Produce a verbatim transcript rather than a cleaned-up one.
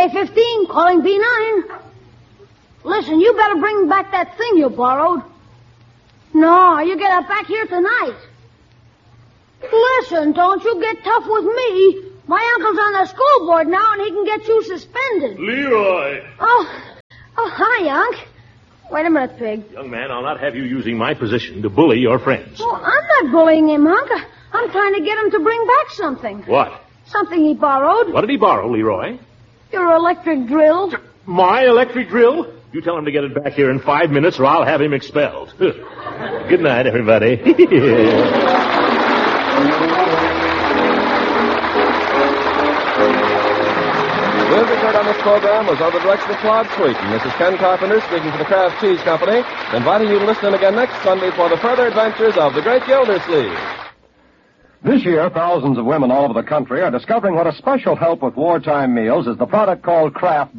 A fifteen, calling B nine. Listen, you better bring back that thing you borrowed. No, you get it back here tonight. Listen, don't you get tough with me. My uncle's on the school board now, and he can get you suspended. Leroy! Oh, oh, hi, Unc. Wait a minute, Pig. Young man, I'll not have you using my position to bully your friends. Well, I'm not bullying him, Unc. I'm trying to get him to bring back something. What? Something he borrowed. What did he borrow, Leroy? Your electric drill. My electric drill? You tell him to get it back here in five minutes, or I'll have him expelled. Good night, everybody. Music heard on this program was under the direction of Claude Sweeten. This is Ken Carpenter speaking for the Kraft Cheese Company, inviting you to listen in again next Sunday for the further adventures of the Great Gildersleeve. This year, thousands of women all over the country are discovering what a special help with wartime meals is the product called Kraft